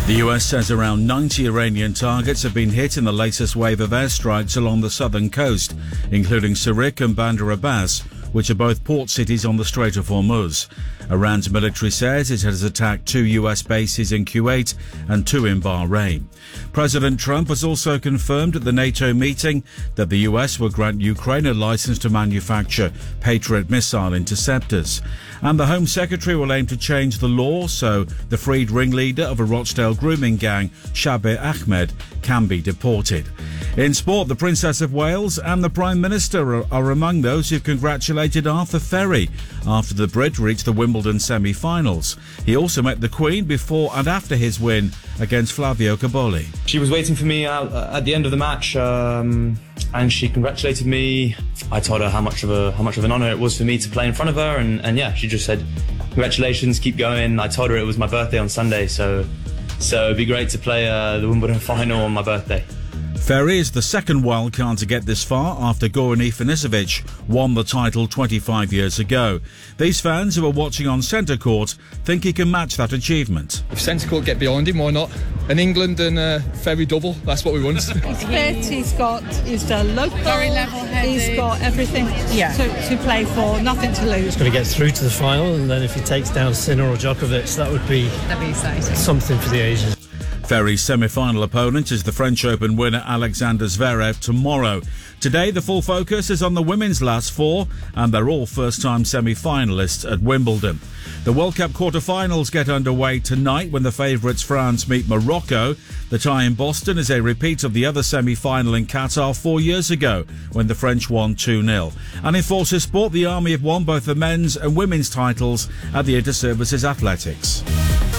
The US says around 90 Iranian targets have been hit in the latest wave of airstrikes along the southern coast, including Sirik and Bandar Abbas, which are both port cities on the Strait of Hormuz. Iran's military says it has attacked 2 US bases in Kuwait and 2 in Bahrain. President Trump has also confirmed at the NATO meeting that the US will grant Ukraine a license to manufacture Patriot missile interceptors. And the Home Secretary will aim to change the law so the freed ringleader of a Rochdale grooming gang, Shabir Ahmed, can be deported. In sport, the Princess of Wales and the Prime Minister are among those who congratulated Arthur Ferry after the Brit reached the Wimbledon semi-finals. He also met the Queen before and after his win against Flavio Cobolli. She was waiting for me at the end of the match, and she congratulated me. I told her how much of an honour it was for me to play in front of her, and yeah, she just said, "Congratulations, keep going." I told her it was my birthday on Sunday, so it'd be great to play the Wimbledon final on my birthday. Ferry is the second wildcard to get this far after Goran Ivanisevic won the title 25 years ago. These fans who are watching on centre court think he can match that achievement. If centre court get behind him, why not? An England and Ferry double, that's what we want. He's fit, he's a local, very level-headed. He's got everything to play for, nothing to lose. He's going to get through to the final, and then if he takes down Sinner or Djokovic, that'd be exciting. Something for the Asians. Ferry's semi-final opponent is the French Open winner Alexander Zverev tomorrow. Today, the full focus is on the women's last four, and they're all first-time semi-finalists at Wimbledon. The World Cup quarter-finals get underway tonight when the favourites France meet Morocco. The tie in Boston is a repeat of the other semi-final in Qatar 4 years ago when the French won 2-0. And in Forces Sport, the Army have won both the men's and women's titles at the Inter-Services Athletics.